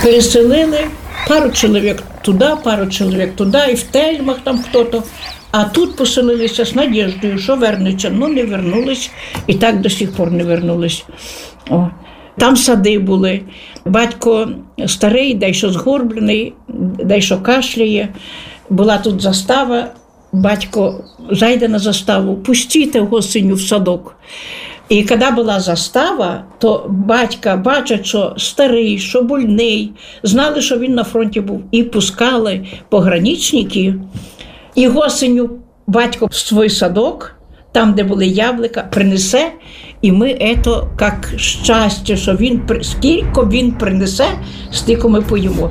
Переселили пару чоловік туди, і в Тельмах там хто-то. А тут поселилися з надіждою, що вернуться. Ну, не вернулись, і так до сих пор не вернулись. О. Там сади були. Батько старий, дещо згорблений, дещо кашляє. Була тут застава. Батько зайде на заставу, пустіть його синю в садок. І коли була застава, то батька бачать, що старий, що больний, знали, що він на фронті був. І пускали пограничники. Його синю батько в свій садок, там, де були яблука, принесе. І ми це, як щастя, що він, скільки він принесе, стільки ми поїмо.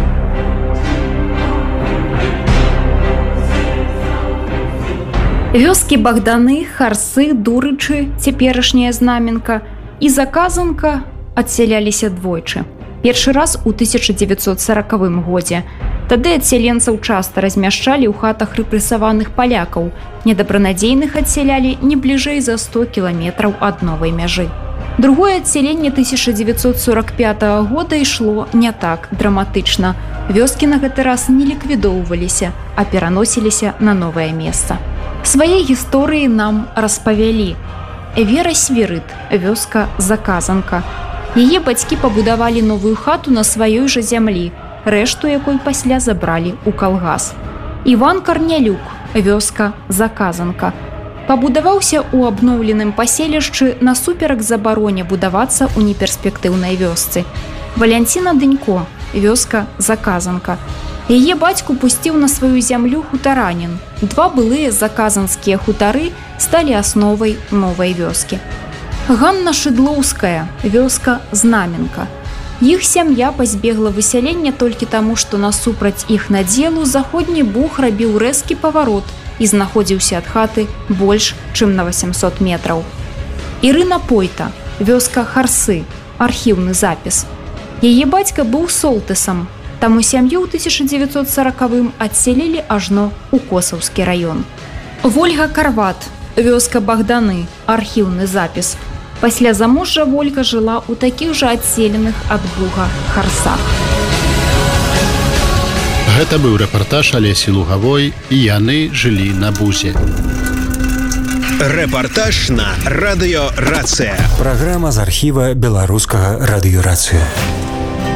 Вёскі Богданы, Харсы, Дурычы, цяперашняя Знаменка, і Заказанка адсяляліся двойчы. Першы раз у 1940 годзе. Тады адсяленцаў часта размяшчалі ў хатах рэпрэсаваных палякаў, недабранадзейных адсялялі не бліжэй за 100 кіламетраў ад новай мяжы. Другое адсяленне 1945 года ішло не так драматычна. Вёскі на гэты раз не ліквідоўваліся, а пераносіліся на новае месца. Свае гісторыі нам распавялі. Вера Свірыт, вёска Заказанка. Яе бацькі пабудавалі новую хату на сваёй жа зямлі, рэшту якой пасля забралі ў калгас. Іван Карнялюк, вёска Заказанка. Пабудаваўся ў абноўленым паселішчы насуперак забароне будавацца ў неперспектыўнай вёсцы. Валянціна Дынько, вёска Заказанка. Яе бацьку пусціў на сваю зямлю хутаранін. Два былыя заказанскія хутары сталі асновай новай вёскі. Ганна Шыдлоўская, вёска Знаменка. Іх сям'я пазбегла высялення толькі таму, што насупраць іх надзелу заходні буг рабіў рэзкі паварот і знаходзіўся ад хаты больш, чым на 800 метраў. Ірына Пойта, вёска Харсы, архіўны запіс. Яе бацька быў солтысам, таму сям'ю ў 1940-м адселілі ажно ў Косаўскі раён. Вольга Карват, вёска Богданы, архіўны запіс. Пасля замужжа Вольга жыла ў такіх жа адселеных ад буга Харсах. Гэта быў рэпартаж Алесі Лугавой, і яны жылі на бузе. Рэпартаж на радыё «Рацыя». Праграма з архіва беларускага радыё «Рацыя».